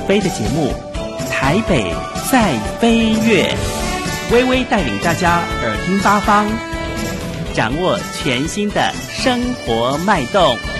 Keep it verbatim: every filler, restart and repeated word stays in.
飞的节目《台北在飞跃》，微微带领大家耳听八方，掌握全新的生活脉动。